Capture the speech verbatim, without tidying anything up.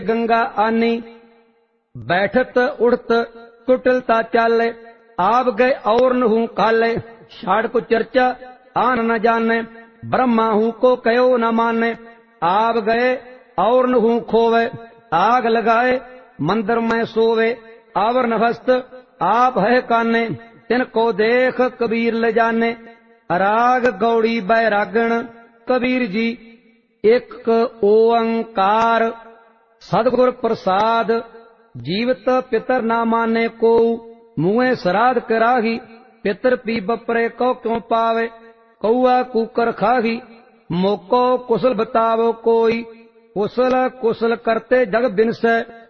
गंगा आनी, बैठत उड़त कुटिलता चाले, आप गए और न हूँ काले, छाड़ को चर्चा आन न जाने, ब्रह्मा हूँ को कयो न माने, आप गए और न हूँ खोवे, आग लगाए मंदिर में सोवे, आवर नभस्त आप है काने, तिनको देख कबीर ले जाने। राग गौड़ी बैरागण कबीर जी, एक ओंकार सदगुर प्रसाद, जीवत पितर ना माने को, मुँहे श्राद्ध कराही, पितर पी बपरे को क्यों पावे, कौआ कुकर खाही, मोको कुशल बतावो कोई, कुशल कुशल करते जग बिनसे,